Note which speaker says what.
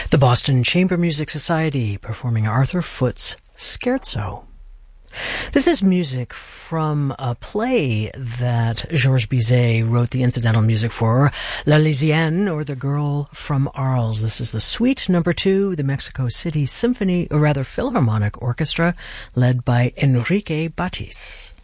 Speaker 1: The Boston Chamber Music Society performing Arthur Foote's Scherzo. This is music from a play that Georges Bizet wrote the incidental music for, La Lysienne, or The Girl from Arles. This is the Suite No. 2, the Mexico City Symphony, or rather Philharmonic Orchestra, led by Enrique Batis.